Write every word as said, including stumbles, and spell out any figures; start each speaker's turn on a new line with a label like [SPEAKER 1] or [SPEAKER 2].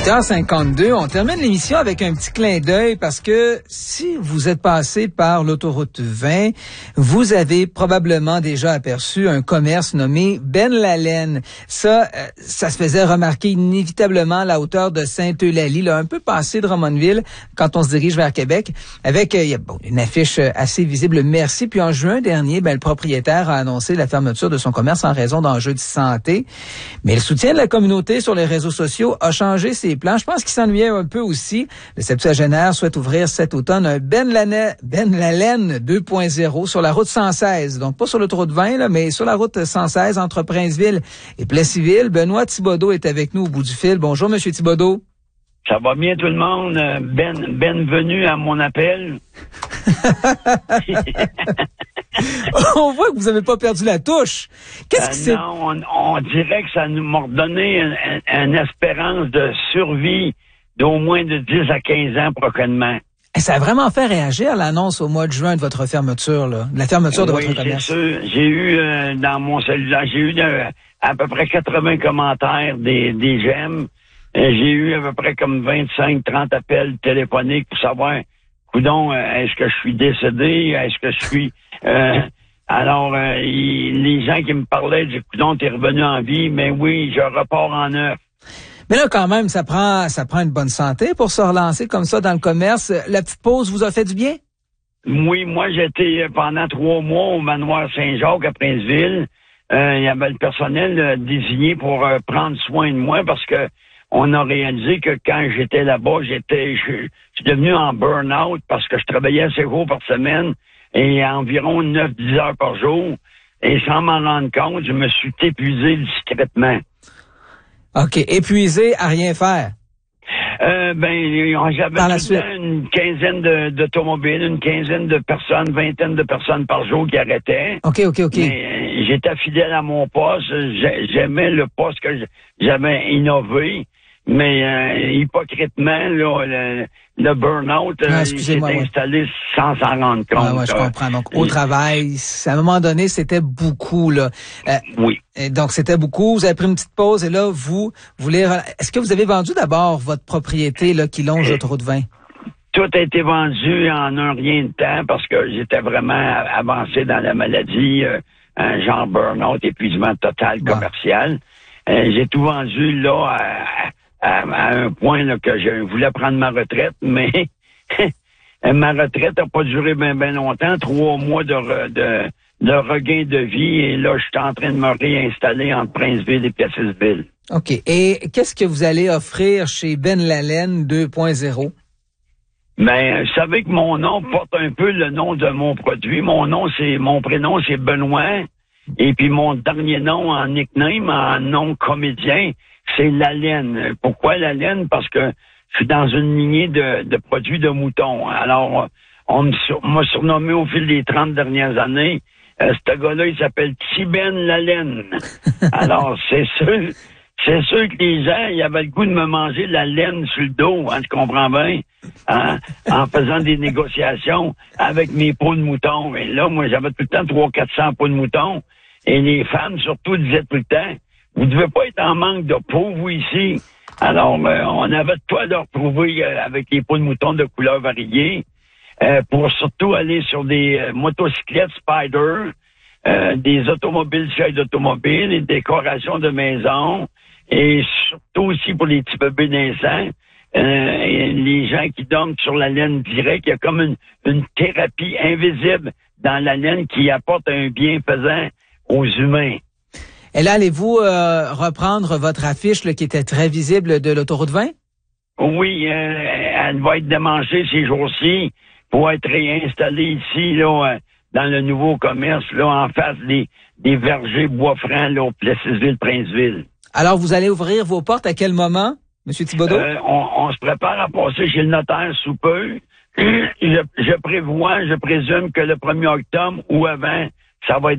[SPEAKER 1] huit heures cinquante-deux, on termine l'émission avec un petit clin d'œil parce que si vous êtes passé par l'autoroute vingt, vous avez probablement déjà aperçu un commerce nommé Ben Lalaine. Ça, euh, ça se faisait remarquer inévitablement à la hauteur de Sainte-Eulalie, là, un peu passé de Drummondville, quand on se dirige vers Québec, avec euh, y a, bon, une affiche assez visible, merci. Puis en juin dernier, ben, le propriétaire a annoncé la fermeture de son commerce en raison d'enjeux de santé. Mais le soutien de la communauté sur les réseaux sociaux a changé ses plans. Je pense qu'il s'ennuyait un peu aussi. Le septuagénaire souhaite ouvrir cet automne un Ben Lalaine, Ben Lalaine deux point zéro sur la route cent seize. Donc pas sur l'autoroute vingt, là, mais sur la route cent seize entre Princeville et Plessisville. Benoît Thibodeau est avec nous au bout du fil. Bonjour, Monsieur Thibodeau.
[SPEAKER 2] Ça va bien tout le monde? Ben, bienvenue à mon appel.
[SPEAKER 1] On voit que vous n'avez pas perdu la touche. Qu'est-ce
[SPEAKER 2] euh,
[SPEAKER 1] que c'est?
[SPEAKER 2] Non, on, on dirait que ça nous m'a donné une, une espérance de survie d'au moins de dix à quinze ans prochainement.
[SPEAKER 1] Ça a vraiment fait réagir l'annonce au mois de juin de votre fermeture, là, de la fermeture de
[SPEAKER 2] oui,
[SPEAKER 1] votre commerce.
[SPEAKER 2] C'est sûr. J'ai eu euh, dans mon cellulaire, j'ai eu de, à peu près quatre-vingts commentaires, des, des j'aime. Euh, j'ai eu à peu près comme vingt-cinq trente appels téléphoniques pour savoir, coudon, euh, est-ce que je suis décédé? Est-ce que je suis... Euh, alors, euh, il, les gens qui me parlaient disaient, coudon, t'es revenu en vie, mais oui, je repars en neuf.
[SPEAKER 1] Mais là, quand même, ça prend ça prend une bonne santé pour se relancer comme ça dans le commerce. La petite pause vous a fait du bien?
[SPEAKER 2] Oui, moi, j'étais pendant trois mois au manoir Saint-Jacques à Princeville. Euh, il y avait le personnel euh, désigné pour euh, prendre soin de moi parce que on a réalisé que quand j'étais là-bas, j'étais, je, je suis devenu en burn-out parce que je travaillais assez jours par semaine et environ neuf à dix heures par jour. Et sans m'en rendre compte, je me suis épuisé discrètement.
[SPEAKER 1] OK. Épuisé à rien faire.
[SPEAKER 2] Euh, ben, j'avais tout le temps une quinzaine de, d'automobiles, une quinzaine de personnes, vingtaine de personnes par jour qui arrêtaient.
[SPEAKER 1] OK, OK, OK.
[SPEAKER 2] Mais, euh, j'étais fidèle à mon poste. J'aimais le poste que j'avais innové. Mais euh, hypocritement, là, le, le burn-out,
[SPEAKER 1] ah,
[SPEAKER 2] il s'est ouais. installé sans s'en rendre compte.
[SPEAKER 1] Ah, ouais, je comprends. Donc, au travail, à un moment donné, c'était beaucoup, là. Euh,
[SPEAKER 2] oui.
[SPEAKER 1] Et donc, c'était beaucoup. Vous avez pris une petite pause et là, vous voulez... Est-ce que vous avez vendu d'abord votre propriété là qui longe l'autoroute vingt?
[SPEAKER 2] Tout a été vendu en un rien de temps parce que j'étais vraiment avancé dans la maladie, euh, un genre burn-out, épuisement total commercial. Bon. Euh, j'ai tout vendu là à... À, à un point là, que je voulais prendre ma retraite, mais ma retraite n'a pas duré bien ben longtemps, trois mois de, re, de, de regain de vie, et là, je suis en train de me réinstaller entre Princeville et Plessisville. OK. Et qu'est-ce que vous allez offrir chez Ben Lalaine deux point zéro? Ben, vous savez que mon nom porte un peu le nom de mon produit. Mon nom, c'est mon prénom, c'est Benoît, et puis mon dernier nom en nickname, en nom comédien, c'est la laine. Pourquoi la laine? Parce que je suis dans une lignée de, de produits de moutons. Alors, on m'a surnommé au fil des trente dernières années. Euh, ce gars-là, il s'appelle Tiben la laine. Alors, c'est sûr, c'est sûr que les gens, ils avaient le goût de me manger de la laine sur le dos, hein, tu comprends bien, hein, en faisant des négociations avec mes peaux de moutons. Et là, moi, j'avais tout le temps trois cents à quatre cents peaux de moutons. Et les femmes, surtout, disaient tout le temps, vous ne devez pas être en manque de peau, vous, ici. Alors, euh, on avait de quoi de retrouver euh, avec les peaux de moutons de couleurs variées euh, pour surtout aller sur des euh, motocyclettes Spider, euh, des automobiles, sièges d'automobile, des décorations de maison et surtout aussi pour les petits bébés naissants. Euh, et les gens qui dorment sur la laine directe, il y a comme une, une thérapie invisible dans la laine qui apporte un bienfaisant aux humains.
[SPEAKER 1] Et là, allez-vous euh, reprendre votre affiche là, qui était très visible de l'autoroute vingt?
[SPEAKER 2] Oui, euh, elle va être démanchée ces jours-ci pour être réinstallée ici, là, dans le nouveau commerce, là, en face des, des vergers bois-francs, là, au Plessisville-Princeville.
[SPEAKER 1] Alors, vous allez ouvrir vos portes à quel moment, M. Thibodeau?
[SPEAKER 2] Euh, on, on se prépare à passer chez le notaire sous peu. je, je prévois, je présume que le premier octobre ou avant, ça va être